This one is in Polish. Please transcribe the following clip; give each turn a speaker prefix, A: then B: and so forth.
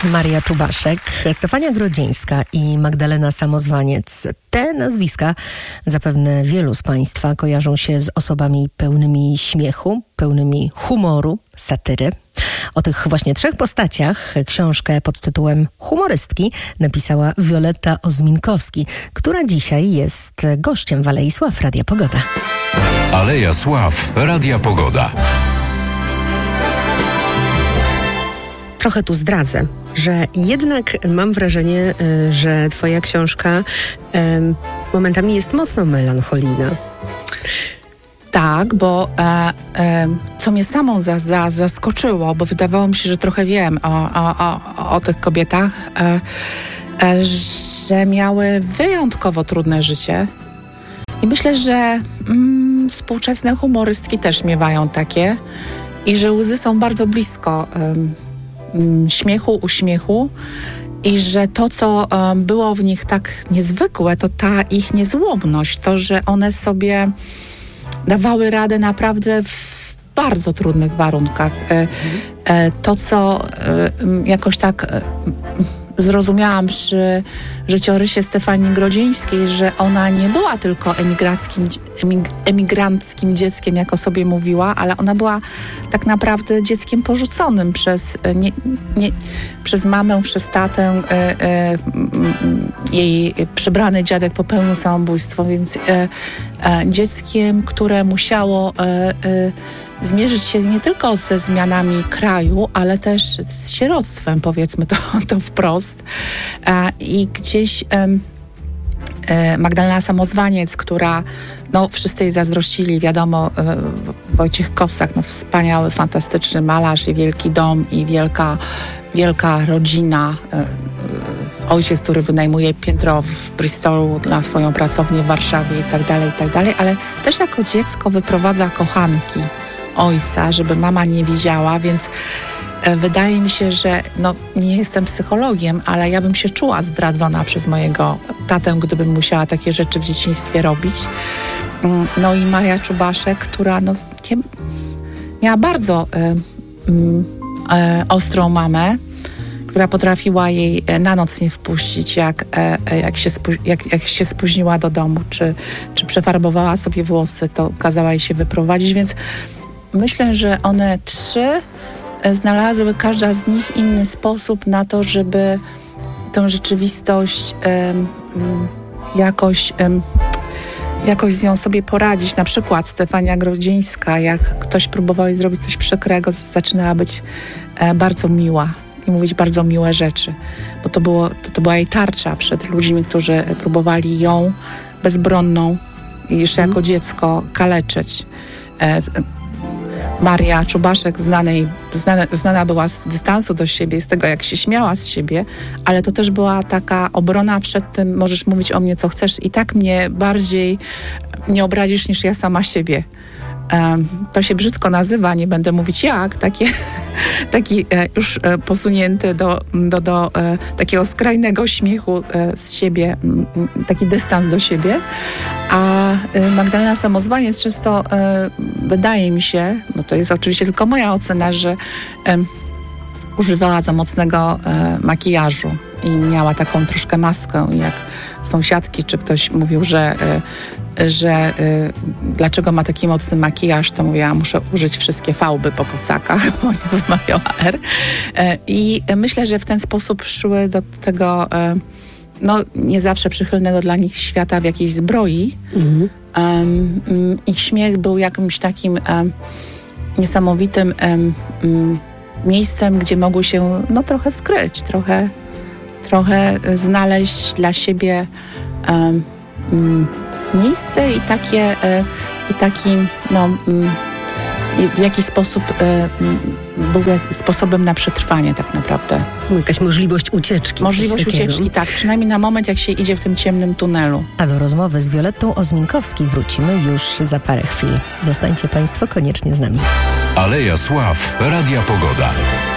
A: Maria Czubaszek, Stefania Grodzieńska i Magdalena Samozwaniec. Te nazwiska zapewne wielu z Państwa kojarzą się z osobami pełnymi śmiechu, pełnymi humoru, satyry. O tych właśnie trzech postaciach książkę pod tytułem Humorystki napisała Wioletta Ozminkowski, która dzisiaj jest gościem w Alei Sław Radia Pogoda.
B: Aleja Sław Radia Pogoda.
A: Trochę tu zdradzę, że jednak mam wrażenie, że twoja książka momentami jest mocno melancholijna.
C: Tak, bo co mnie samą zaskoczyło, bo wydawało mi się, że trochę wiem o tych kobietach, że miały wyjątkowo trudne życie. I myślę, że współczesne humorystki też miewają takie i że łzy są bardzo blisko śmiechu, uśmiechu i że to, co było w nich tak niezwykłe, to ta ich niezłomność, to, że one sobie dawały radę naprawdę w bardzo trudnych warunkach. To, co jakoś tak zrozumiałam przy życiorysie Stefanii Grodzieńskiej, że ona nie była tylko emigranckim dzieckiem, jak o sobie mówiła, ale ona była tak naprawdę dzieckiem porzuconym przez mamę, przez tatę. Jej przybrany dziadek popełnił samobójstwo, więc dzieckiem, które musiało zmierzyć się nie tylko ze zmianami kraju, ale też z sieroctwem, powiedzmy to wprost. I gdzieś Magdalena Samozwaniec, która, wszyscy jej zazdrościli, wiadomo, Wojciech Kossak, wspaniały, fantastyczny malarz i wielki dom i wielka rodzina. Ojciec, który wynajmuje piętro w Bristolu na swoją pracownię w Warszawie i tak dalej, ale też jako dziecko wyprowadza kochanki ojca, żeby mama nie widziała, więc wydaje mi się, że nie jestem psychologiem, ale ja bym się czuła zdradzona przez mojego tatę, gdybym musiała takie rzeczy w dzieciństwie robić. I Maria Czubaszek, która miała bardzo ostrą mamę, która potrafiła jej na noc nie wpuścić, jak się spóźniła do domu, czy przefarbowała sobie włosy, to kazała jej się wyprowadzić, więc myślę, że one trzy znalazły, każda z nich, inny sposób na to, żeby tę rzeczywistość jakoś z nią sobie poradzić. Na przykład Stefania Grodzieńska, jak ktoś próbował jej zrobić coś przykrego, zaczynała być bardzo miła i mówić bardzo miłe rzeczy, bo to była jej tarcza przed ludźmi, którzy próbowali ją bezbronną i jeszcze jako dziecko kaleczyć. Maria Czubaszek znana była z dystansu do siebie, z tego, jak się śmiała z siebie, ale to też była taka obrona przed tym, możesz mówić o mnie, co chcesz, i tak mnie bardziej nie obrazisz niż ja sama siebie. To się brzydko nazywa, nie będę mówić jak, taki już posunięty do takiego skrajnego śmiechu z siebie, taki dystans do siebie. A Magdalena Samozwaniec często wydaje mi się, bo to jest oczywiście tylko moja ocena, że używała za mocnego makijażu i miała taką troszkę maskę, jak sąsiadki czy ktoś mówił, że dlaczego ma taki mocny makijaż, to mówiła, muszę użyć wszystkie fałby po kosakach, bo nie wymawiała R. I myślę, że w ten sposób szły do tego nie zawsze przychylnego dla nich świata w jakiejś zbroi. I śmiech był jakimś takim niesamowitym miejscem, gdzie mogły się trochę skryć, trochę znaleźć dla siebie miejsce i w jaki sposób był sposobem na przetrwanie tak naprawdę.
A: Jakaś możliwość ucieczki.
C: Możliwość ucieczki, tak. Przynajmniej na moment, jak się idzie w tym ciemnym tunelu.
A: A do rozmowy z Violettą Ozminkowską wrócimy już za parę chwil. Zostańcie Państwo koniecznie z nami.
B: Aleja Sław Radia Pogoda.